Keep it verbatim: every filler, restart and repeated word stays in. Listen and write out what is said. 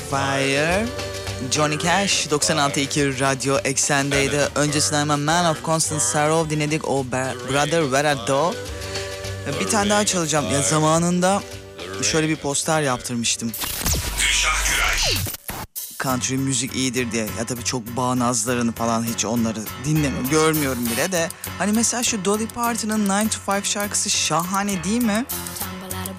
Fire. Johnny Cash doksan altı nokta iki Radyo Eksen'deydi. Öncesinde hemen Man of Constant Sorrow dinledik. O Brother Where Art Thou. Bir tane daha çalacağım. Ya zamanında şöyle bir poster yaptırmıştım. Country müzik iyidir diye. Ya tabii çok bağnazlarını falan hiç onları dinlemiyorum. Görmüyorum bile de. Hani mesela şu Dolly Parton'ın nine to five şarkısı şahane değil mi?